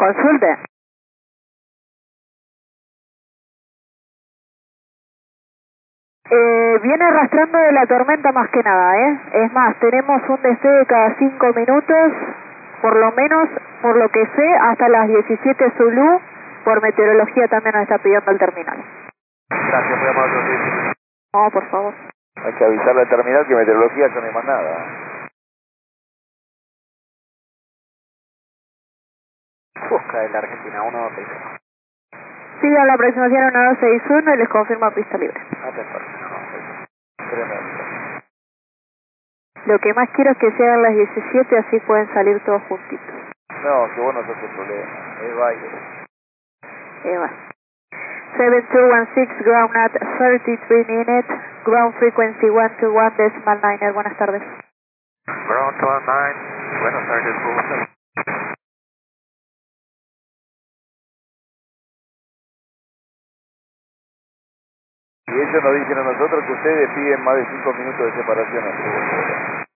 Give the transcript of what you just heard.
Consulte. Viene arrastrando de la tormenta más que nada, ¿eh? Es más, tenemos un despegue cada 5 minutos, por lo menos, por lo que sé, hasta las 17 Zulu, por meteorología también nos está pidiendo el terminal. Gracias, muy amable. No, por favor. Hay que avisarle al terminal que meteorología ya no hay más nada. Busca de la Argentina, 161. Sigan la aproximación 1261 y les confirmo pista libre. Tremendo. Lo que más quiero es que sean las 17, así pueden salir todos juntitos. No, que vos no sos el problema. Es baile. Bueno. 7216, ground at 33 minutes, ground frequency 121.9. Buenas tardes. Ground 19, buenas tardes, ¿cómo estás? Y ellos nos dicen a nosotros que ustedes piden más de 5 minutos de separación.